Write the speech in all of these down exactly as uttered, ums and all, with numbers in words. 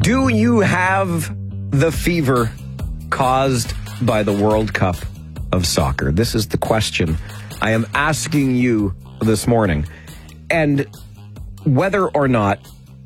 Do you have the fever caused by the World Cup of soccer? This is the question I am asking you this morning. And whether or not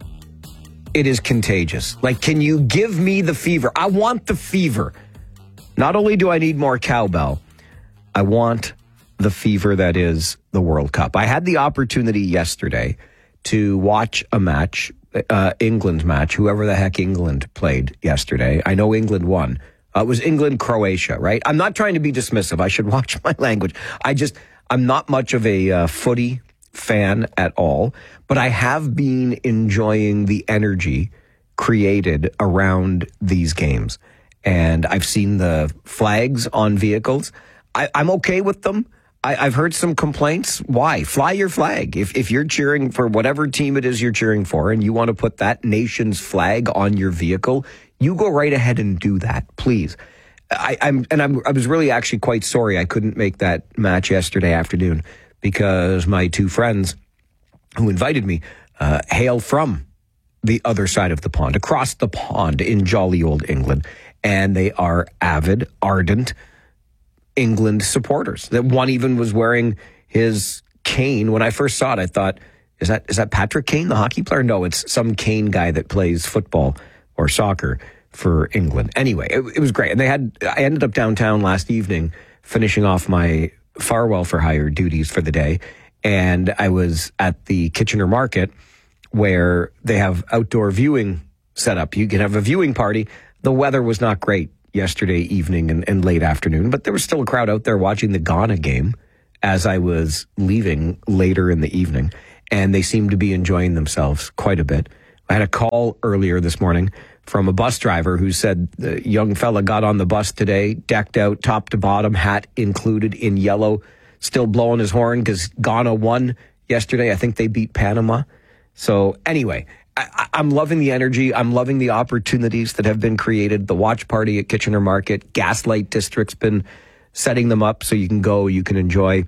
it is contagious. Like, can you give me the fever? I want the fever. Not only do I need more cowbell, I want the fever that is the World Cup. I had the opportunity yesterday to watch a match, uh, England match, whoever the heck England played yesterday. I know England won. Uh, it was England-Croatia, right? I'm not trying to be dismissive. I should watch my language. I just, I'm not much of a uh, footy fan at all, but I have been enjoying the energy created around these games. And I've seen the flags on vehicles. I, I'm okay with them. I, I've heard some complaints. Why? Fly your flag. If if you're cheering for whatever team it is you're cheering for and you want to put that nation's flag on your vehicle, you go right ahead and do that, please. I, I'm and I'm, I was really actually quite sorry I couldn't make that match yesterday afternoon because my two friends who invited me uh, hail from the other side of the pond, across the pond in jolly old England, and they are avid, ardent England supporters. That one even was wearing his cane. When I first saw it, I thought, is that is that Patrick Kane, the hockey player? No, it's some Kane guy that plays football or soccer for England. Anyway, it, it was great. And they had, I ended up downtown last evening finishing off my Farwell for Hire duties for the day. And I was at the Kitchener Market where they have outdoor viewing set up. You can have a viewing party. The weather was not great yesterday evening and, and late afternoon, but there was still a crowd out there watching the Ghana game as I was leaving later in the evening. And they seemed to be enjoying themselves quite a bit. I had a call earlier this morning from a bus driver who said the young fella got on the bus today, decked out top to bottom, hat included in yellow, still blowing his horn because Ghana won yesterday. I think they beat Panama. So anyway, I, I'm loving the energy. I'm loving the opportunities that have been created. The watch party at Kitchener Market, Gaslight District's been setting them up so you can go, you can enjoy.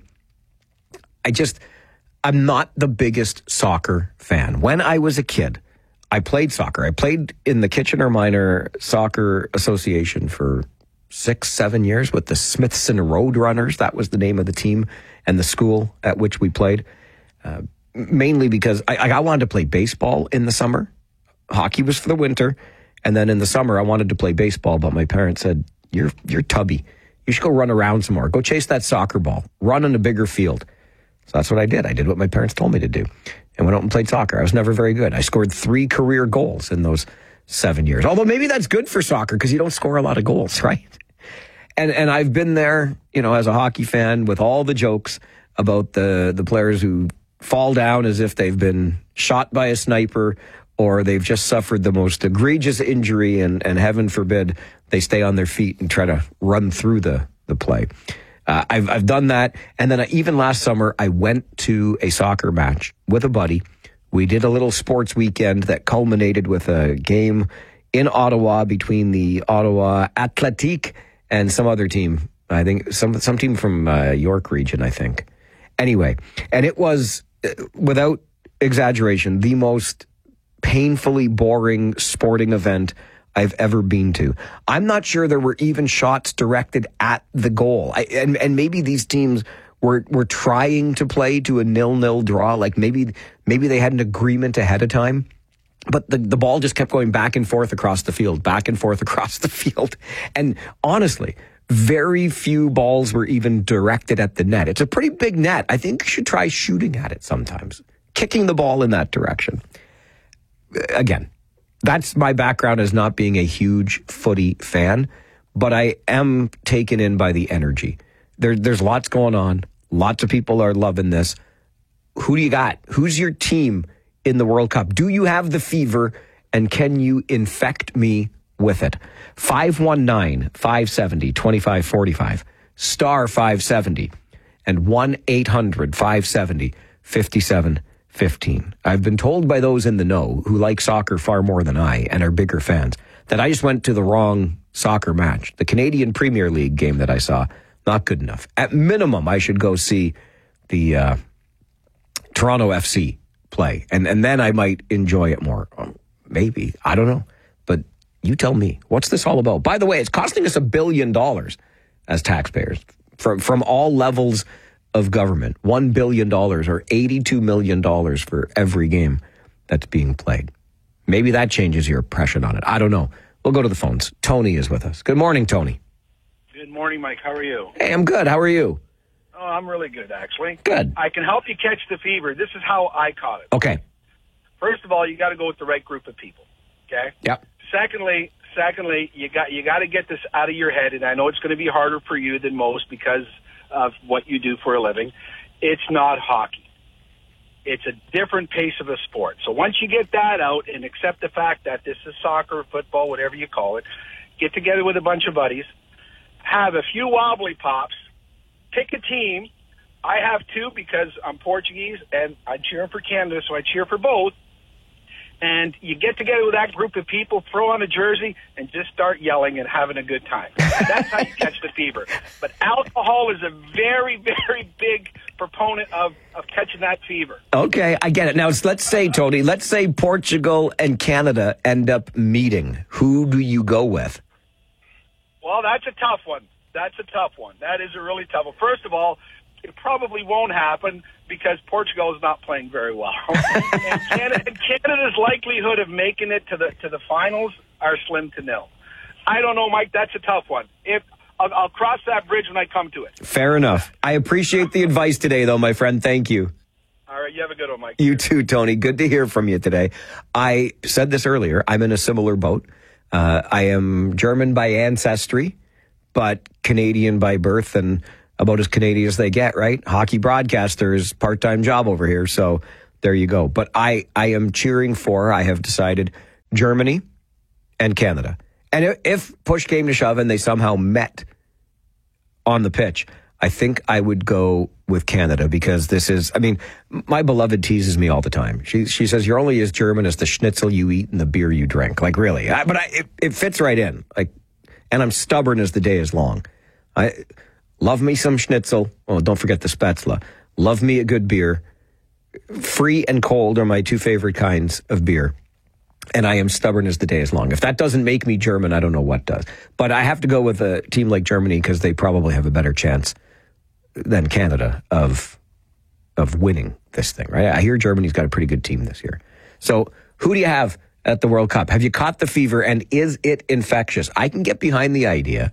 I just, I'm not the biggest soccer fan. When I was a kid, I played soccer. I played in the Kitchener Minor Soccer Association for six, seven years with the Smithson Roadrunners. That was the name of the team and the school at which we played. Uh, mainly because I, I wanted to play baseball in the summer. Hockey was for the winter. And then in the summer, I wanted to play baseball, but my parents said, you're, you're tubby. You should go run around some more. Go chase that soccer ball. Run on a bigger field. So that's what I did. I did what my parents told me to do and went out and played soccer. I was never very good. I scored three career goals in those seven years. Although maybe that's good for soccer because you don't score a lot of goals, right? And and I've been there, you know, as a hockey fan with all the jokes about the, the players who fall down as if they've been shot by a sniper or they've just suffered the most egregious injury and, and heaven forbid they stay on their feet and try to run through the, the play. Uh, I've I've done that. And then I, even last summer, I went to a soccer match with a buddy. We did a little sports weekend that culminated with a game in Ottawa between the Ottawa Athletic and some other team. I think some some team from uh, York region, I think. Anyway, and it was, without exaggeration, the most painfully boring sporting event I've ever been to. I'm not sure there were even shots directed at the goal. I, and, and maybe these teams were were trying to play to a nil-nil draw. Like maybe maybe they had an agreement ahead of time. But the, the ball just kept going back and forth across the field, back and forth across the field. And honestly, very few balls were even directed at the net. It's a pretty big net. I think you should try shooting at it sometimes, kicking the ball in that direction. Again, that's my background as not being a huge footy fan, but I am taken in by the energy. There, there's lots going on. Lots of people are loving this. Who do you got? Who's your team in the World Cup? Do you have the fever, and can you infect me with it? five one nine, five seven zero, two five four five, star five seventy, and one eight hundred, five seven zero, five seven fifteen. I've been told by those in the know who like soccer far more than I and are bigger fans that I just went to the wrong soccer match. The Canadian Premier League game that I saw, not good enough. At minimum, I should go see the uh, Toronto F C play, and, and then I might enjoy it more. Maybe. I don't know. But you tell me, what's this all about? By the way, it's costing us a billion dollars as taxpayers from, from all levels of government. One billion dollars or eighty-two million dollars for every game that's being played. Maybe that changes your impression on it. I don't know. We'll go to the phones. Tony is with us. Good morning, Tony. Good morning, Mike. How are you? Hey, I'm good. How are you? Oh, I'm really good, actually. Good. I can help you catch the fever. This is how I caught it. Okay. First of all, you got to go with the right group of people. Okay. Yep. Secondly, secondly, you got you got to get this out of your head, and I know it's going to be harder for you than most because of what you do for a living. It's not hockey. It's a different pace of a sport. So once you get that out and accept the fact that this is soccer, football, whatever you call it, get together with a bunch of buddies, have a few wobbly pops, pick a team. I have two because I'm Portuguese and I'm cheering for Canada, so I cheer for both. And you get together with that group of people, throw on a jersey, and just start yelling and having a good time. That's how you catch the fever. But alcohol is a very, very big proponent of, of catching that fever. Okay, I get it. Now, let's say, Tony, let's say Portugal and Canada end up meeting. Who do you go with? Well, that's a tough one. That's a tough one. That is a really tough one. First of all, it probably won't happen because Portugal is not playing very well. and Canada, Canada's likelihood of making it to the to the finals are slim to nil. I don't know, Mike. That's a tough one. If I'll, I'll cross that bridge when I come to it. Fair enough. I appreciate the advice today, though, my friend. Thank you. All right, you have a good one, Mike. You too, Tony. Good to hear from you today. I said this earlier. I'm in a similar boat. Uh, I am German by ancestry, but Canadian by birth, and about as Canadian as they get, right? Hockey broadcaster's part-time job over here, so there you go. But I, I am cheering for, I have decided, Germany and Canada. And if push came to shove and they somehow met on the pitch, I think I would go with Canada because this is, I mean, my beloved teases me all the time. She she says, you're only as German as the schnitzel you eat and the beer you drink. Like, really? I, but I, it, it fits right in. Like, and I'm stubborn as the day is long. I love me some schnitzel. Oh, don't forget the spätzle. Love me a good beer. Free and cold are my two favorite kinds of beer. And I am stubborn as the day is long. If that doesn't make me German, I don't know what does. But I have to go with a team like Germany because they probably have a better chance than Canada of of winning this thing, right? I hear Germany's got a pretty good team this year. So who do you have at the World Cup? Have you caught the fever, and is it infectious? I can get behind the idea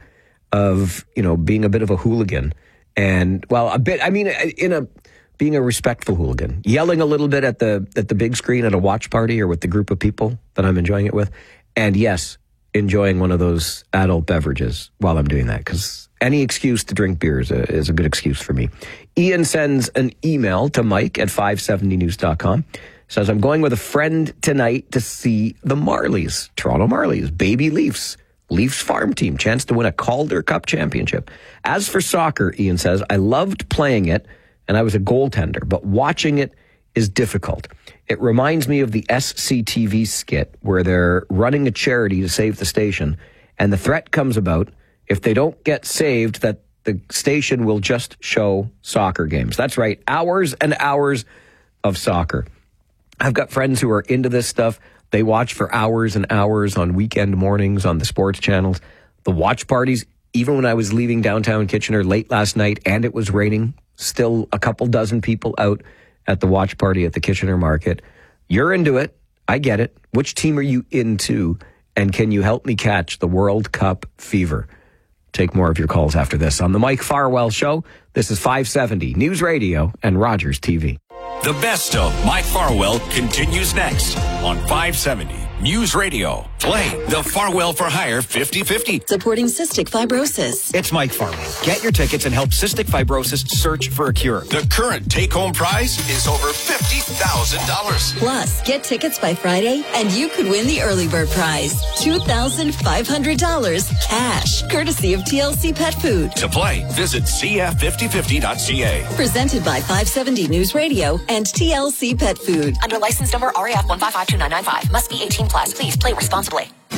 of, you know, being a bit of a hooligan and, well, a bit, I mean, in a, being a respectful hooligan, yelling a little bit at the, at the big screen at a watch party or with the group of people that I'm enjoying it with. And yes, enjoying one of those adult beverages while I'm doing that, because any excuse to drink beer is a, is a good excuse for me. Ian sends an email to Mike at five seventy news dot com. Says, I'm going with a friend tonight to see the Marlies, Toronto Marlies, baby Leafs. Leafs farm team, chance to win a Calder Cup championship. As for soccer, Ian says, I loved playing it, and I was a goaltender, but watching it is difficult. It reminds me of the S C T V skit where they're running a charity to save the station, and the threat comes about if they don't get saved that the station will just show soccer games. That's right, hours and hours of soccer. I've got friends who are into this stuff. They watch for hours and hours on weekend mornings on the sports channels. The watch parties, even when I was leaving downtown Kitchener late last night and it was raining, still a couple dozen people out at the watch party at the Kitchener Market. You're into it. I get it. Which team are you into? And can you help me catch the World Cup fever? Take more of your calls after this on the Mike Farwell Show. This is five seventy News Radio and Rogers T V. The best of Mike Farwell continues next on five seventy News Radio. Play the Farwell for Hire fifty fifty. Supporting cystic fibrosis. It's Mike Farwell. Get your tickets and help cystic fibrosis search for a cure. The current take-home prize is over fifty thousand dollars. Plus, get tickets by Friday and you could win the early bird prize, two thousand five hundred dollars cash, courtesy of T L C Pet Food. To play, visit c f fifty fifty dot c a. Presented by five seventy News Radio and T L C Pet Food. Under license number R A F one five five two nine nine five. Must be eighteen plus. Please play responsibly.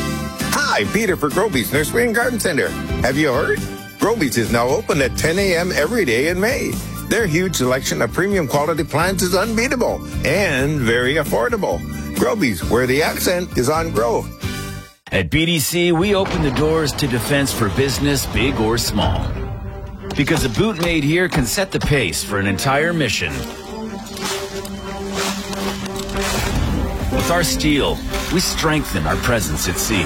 Hi, Peter for Groby's Nursery and Garden Center. Have you heard? Groby's is now open at ten a.m. every day in May. Their huge selection of premium quality plants is unbeatable and very affordable. Groby's, where the accent is on grow. At B D C, we open the doors to defense for business, big or small. Because a boot made here can set the pace for an entire mission. With our steel, we strengthen our presence at sea.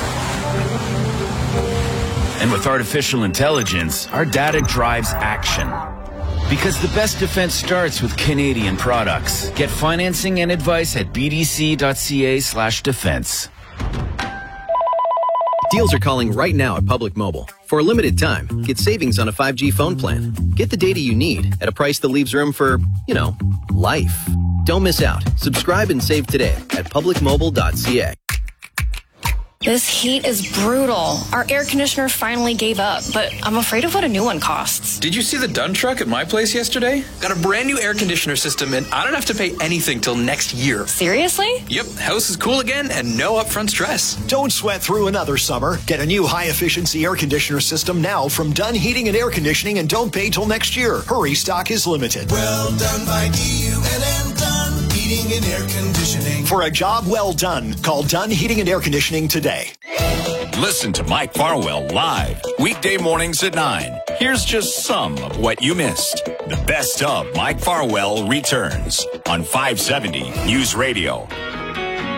And with artificial intelligence, our data drives action. Because the best defense starts with Canadian products. Get financing and advice at bdc.ca slash defense. Deals are calling right now at Public Mobile. For a limited time, get savings on a five G phone plan. Get the data you need at a price that leaves room for, you know, life. Don't miss out. Subscribe and save today at public mobile dot c a. This heat is brutal. Our air conditioner finally gave up, but I'm afraid of what a new one costs. Did you see the Dunn truck at my place yesterday? Got a brand new air conditioner system, and I don't have to pay anything till next year. Seriously? Yep, house is cool again and no upfront stress. Don't sweat through another summer. Get a new high-efficiency air conditioner system now from Dunn Heating and Air Conditioning, and don't pay till next year. Hurry, stock is limited. Well done by D U N N, Dunn Heating and Air Conditioning. For a job well done, call Dunn Heating and Air Conditioning today. Listen to Mike Farwell live weekday mornings at nine. Here's just some of what you missed. The best of Mike Farwell returns on five seventy News Radio.